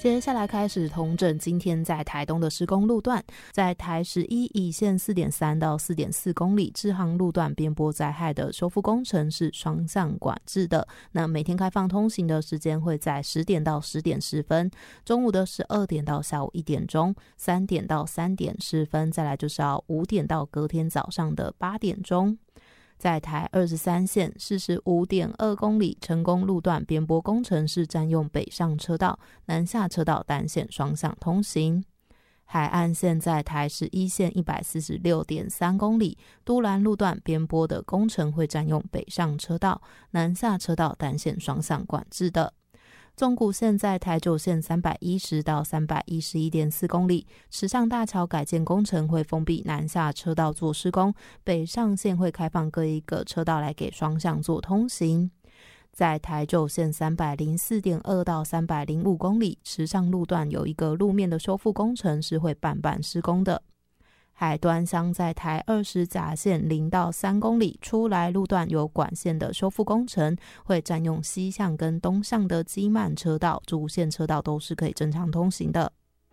接下来开始统整今天在台东的施工路段。在台11乙线 4.3 到 4.4 公里支航路段边坡灾害的修复工程是双向管制的，那每天开放通行的时间会在10点到10点10分，中午的12点到下午1点钟，3点到3点10分，再来就是要5点到隔天早上的8点钟。在台23线45.2公里成功路段边坡工程是占用北上车道，南下车道单线双向通行。海岸线在台11线 146.3 公里都兰路段边坡的工程会占用北上车道，南下车道单线双向管制的。纵谷线在台9线310到 311.4 公里，池上大桥改建工程会封闭南下车道做施工，北上线会开放各一个车道来给双向做通行。在台9线 304.2 到 305 公里，池上路段有一个路面的修复工程是会半施工的。海端乡在台20甲线0到3公里，出来路段有管线的修复工程，会占用西向跟东向的机慢车道，主线车道都是可以正常通行的。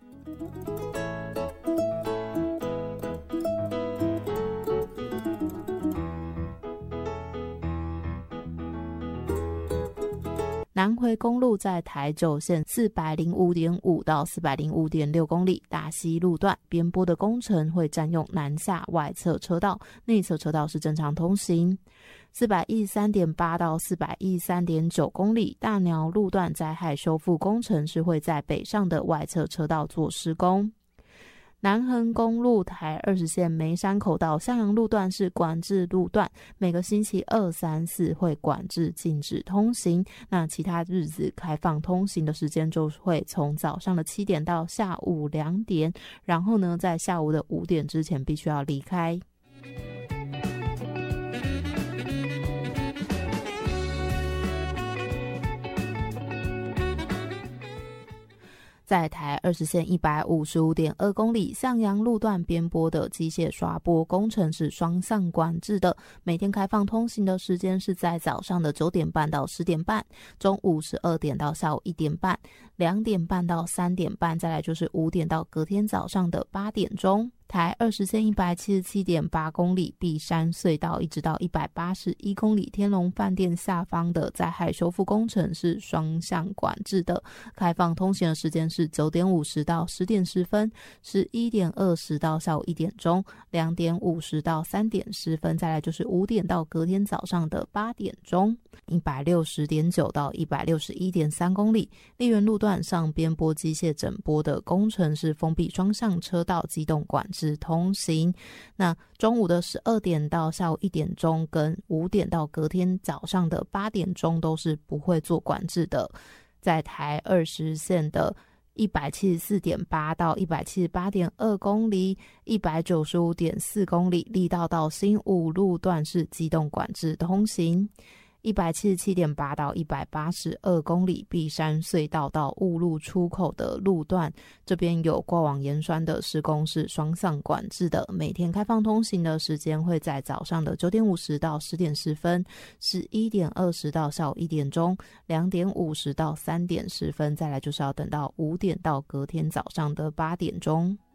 南回公路在台9线 405.5 到 405.6 公里，大溪路段边坡的工程会占用南下外侧车道，内侧车道是正常通行。413.8 到 413.9 公里，大鸟路段灾害修复工程是会在北上的外侧车道做施工。南横公路台20线梅山口到向阳路段是管制路段，每个星期2、3、4会管制禁止通行，那其他日子开放通行的时间就会从早上的7点到下午2点，然后呢在下午的5点之前必须要离开。在台20线 155.2 公里，向阳路段边坡的机械刷坡工程是双向管制的，每天开放通行的时间是在早上的9点半到10点半，中午12点到下午1点半，2点半到3点半，再来就是5点到隔天早上的8点钟。台20线 177.8 公里，碧山隧道一直到181公里，天龙饭店下方的灾害修复工程是双向管制的，开放通行的时间是9点50到10点10分，11点20到下午1点钟，2点50到3点10分，再来就是5点到隔天早上的8点钟。160.9 到 161.3 公里，丽园路段上边坡机械整坡的工程是封闭双向车道机动管制通行，那中午的12点到下午1点钟跟5点到隔天早上的8点钟都是不会做管制的。在台20线的174.8 到 178.2 公里， 195.4 公里，力道到新武路段是机动管制通行。177.8 到182公里，碧山隧道到雾路出口的路段，这边有过往盐酸的施工是双向管制的，每天开放通行的时间会在早上的9点50到10点10分，11点20到下午1点钟，2点50到3点10分，再来就是要等到5点到隔天早上的8点钟。